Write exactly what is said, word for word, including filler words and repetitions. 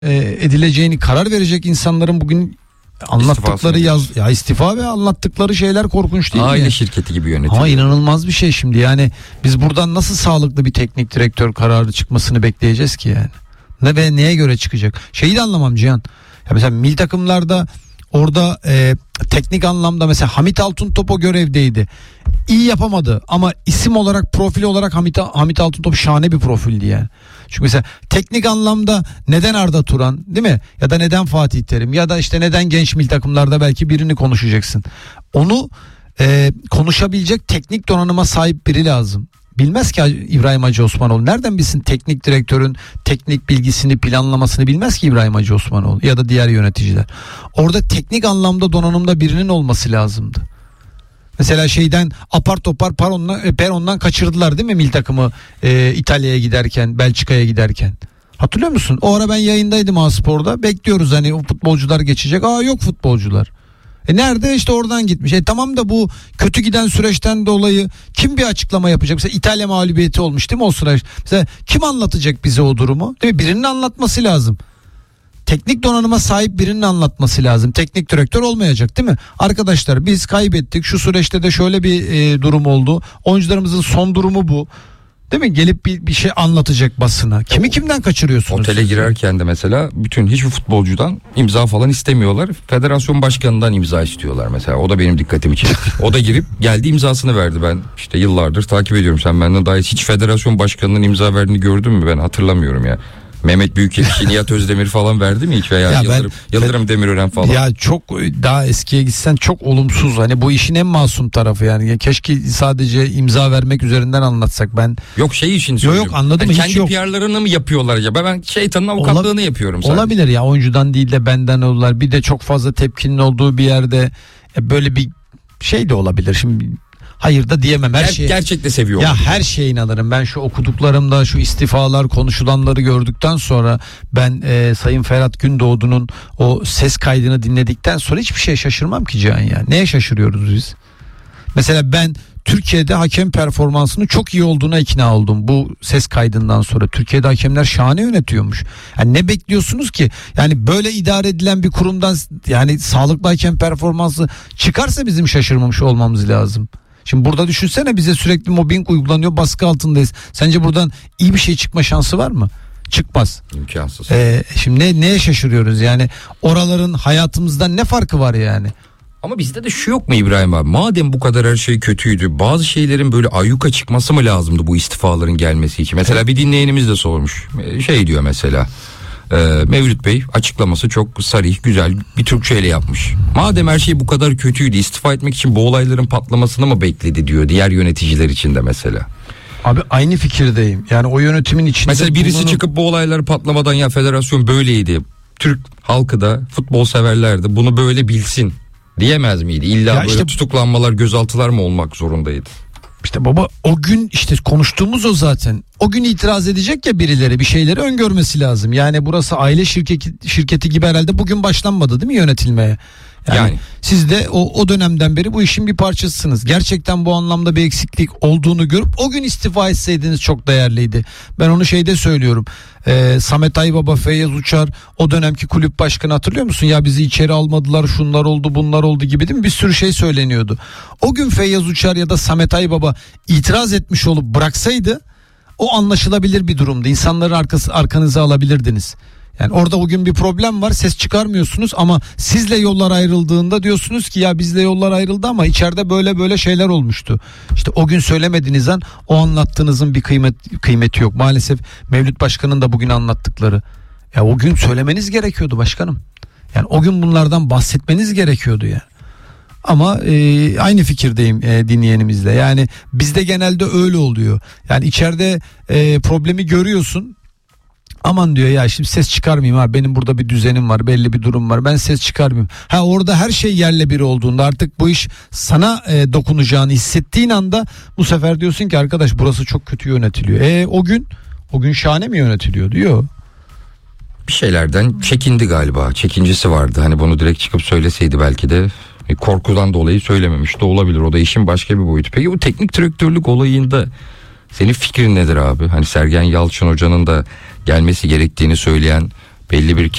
edileceğini karar verecek insanların bugün anlattıkları yaz ya istifa ve anlattıkları şeyler korkunç değil mi? Aile yani? şirketi gibi yönetiliyor. Ama inanılmaz bir şey şimdi. Yani biz buradan nasıl sağlıklı bir teknik direktör kararı çıkmasını bekleyeceğiz ki yani? Ne ve neye göre çıkacak? Şeyi de anlamam Cihan. Ya mesela milli takımlarda orada e, teknik anlamda mesela Hamit Altıntop o görevdeydi. İyi yapamadı ama isim olarak, profil olarak Hamit, Hamit Altıntop şahane bir profildi yani. Çünkü mesela teknik anlamda neden Arda Turan, değil mi? Ya da neden Fatih Terim, ya da işte neden genç milli takımlarda belki birini konuşacaksın. Onu e, konuşabilecek teknik donanıma sahip biri lazım. Bilmez ki İbrahim Hacı Osmanoğlu. Nereden bilsin teknik direktörün teknik bilgisini, planlamasını bilmez ki İbrahim Hacı Osmanoğlu ya da diğer yöneticiler. Orada teknik anlamda donanımda birinin olması lazımdı. Mesela şeyden apar topar perondan, perondan kaçırdılar değil mi milli takımı e, İtalya'ya giderken, Belçika'ya giderken. Hatırlıyor musun? O ara ben yayındaydım A-Spor'da. Bekliyoruz hani o futbolcular geçecek. Aa yok futbolcular. E nerede? İşte oradan gitmiş. E tamam da bu kötü giden süreçten dolayı kim bir açıklama yapacak? Mesela İtalya mağlubiyeti olmuş değil mi o süreç? Mesela kim anlatacak bize o durumu? Değil mi? Birinin anlatması lazım. Teknik donanıma sahip birinin anlatması lazım. Teknik direktör olmayacak değil mi? Arkadaşlar biz kaybettik. Şu süreçte de şöyle bir e, durum oldu. Oyuncularımızın son durumu bu. Değil mi? Gelip bir, bir şey anlatacak basına. Kimi kimden kaçırıyorsunuz? Otele girerken de mesela bütün hiçbir futbolcudan imza falan istemiyorlar. Federasyon başkanından imza istiyorlar mesela. O da benim dikkatimi çekti. O da girip geldi imzasını verdi. Ben işte yıllardır takip ediyorum. Sen benden daha hiç federasyon başkanının imza verdiğini gördün mü? Ben hatırlamıyorum ya. Mehmet Büyükekşi, Nihat Özdemir falan verdi mi hiç veya ya Yıldırım, ben, Yıldırım Demirören falan? Ya çok daha eskiye gitsen çok olumsuz. Hani bu işin en masum tarafı yani. Ya keşke sadece imza vermek üzerinden anlatsak. Ben yok şey için söylüyorum. Yok yok anladım yani hiç kendi yok. P R'larını mı yapıyorlar acaba? Ben şeytanın avukatlığını Olab- yapıyorum sadece. Olabilir ya, oyuncudan değil de benden olurlar. Bir de çok fazla tepkinin olduğu bir yerde böyle bir şey de olabilir. Şimdi hayır da diyemem her Ger- şey. Gerçekte seviyorum. Ya her şeye inanırım. Ben şu okuduklarımda şu istifalar, konuşulanları gördükten sonra ben e, Sayın Ferhat Gündoğdu'nun o ses kaydını dinledikten sonra hiçbir şeye şaşırmam ki Cihan ya. Neye şaşırıyoruz biz? Mesela ben Türkiye'de hakem performansının çok iyi olduğuna ikna oldum bu ses kaydından sonra. Türkiye'de hakemler şahane yönetiyormuş. Yani ne bekliyorsunuz ki? Yani böyle idare edilen bir kurumdan yani sağlıklı hakem performansı çıkarsa bizim şaşırmamış olmamız lazım. Şimdi burada düşünsene, bize sürekli mobbing uygulanıyor, baskı altındayız. Sence buradan iyi bir şey çıkma şansı var mı? Çıkmaz. İmkansız. Ee, şimdi ne, neye şaşırıyoruz yani? Oraların hayatımızdan ne farkı var yani? Ama bizde de şu yok mu İbrahim abi? Madem bu kadar her şey kötüydü, bazı şeylerin böyle ayyuka çıkması mı lazımdı bu istifaların gelmesi için? Mesela bir dinleyenimiz de sormuş. Şey diyor mesela. Ee, Mevlüt Bey açıklaması çok sarih, güzel bir Türkçeyle yapmış. Madem her şey bu kadar kötüydü, istifa etmek için bu olayların patlamasını mı bekledi diyor diğer yöneticiler için de mesela. Abi aynı fikirdeyim. Yani o yönetimin içinde mesela birisi bulunan... çıkıp bu olaylar patlamadan ya federasyon böyleydi, Türk halkı da futbol severler de bunu böyle bilsin diyemez miydi? İlla ya böyle işte... tutuklanmalar, gözaltılar mı olmak zorundaydı? İşte baba o gün işte konuştuğumuz o zaten. O gün itiraz edecek ya birileri, bir şeyleri öngörmesi lazım. Yani burası aile şirketi, şirketi gibi herhalde bugün başlanmadı değil mi yönetilmeye? Yani, yani siz de o, o dönemden beri bu işin bir parçasısınız. Gerçekten bu anlamda bir eksiklik olduğunu görüp o gün istifa etseydiniz çok değerliydi. Ben onu şeyde söylüyorum. Ee, Samet Aybaba, Feyyaz Uçar, o dönemki kulüp başkanı hatırlıyor musun? Ya bizi içeri almadılar, şunlar oldu, bunlar oldu gibi değil mi? Bir sürü şey söyleniyordu. O gün Feyyaz Uçar ya da Samet Aybaba itiraz etmiş olup bıraksaydı o anlaşılabilir bir durumdu. İnsanları arkası, arkanıza alabilirdiniz. Yani orada o gün bir problem var, ses çıkarmıyorsunuz ama sizle yollar ayrıldığında diyorsunuz ki ya bizle yollar ayrıldı ama içeride böyle böyle şeyler olmuştu. İşte o gün söylemediğiniz an o anlattığınızın bir kıymet kıymeti yok. Maalesef Mevlüt Başkan'ın da bugün anlattıkları. Ya o gün söylemeniz gerekiyordu başkanım. Yani o gün bunlardan bahsetmeniz gerekiyordu ya. Ama e, aynı fikirdeyim e, dinleyenimizle. Yani bizde genelde öyle oluyor. Yani içeride e, problemi görüyorsun. Aman diyor ya şimdi ses çıkarmayayım ha, benim burada bir düzenim var, belli bir durum var, ben ses çıkarmayayım. Ha orada her şey yerle bir olduğunda artık bu iş sana e, dokunacağını hissettiğin anda bu sefer diyorsun ki arkadaş burası çok kötü yönetiliyor. E o gün o gün şahane mi yönetiliyor diyor. Bir şeylerden çekindi galiba, çekincesi vardı. Hani bunu direkt çıkıp söyleseydi belki de korkudan dolayı söylememiş de olabilir. O da işin başka bir boyutu. Peki bu teknik direktörlük olayında senin fikrin nedir abi? Hani Sergen Yalçın Hoca'nın da gelmesi gerektiğini söyleyen belli bir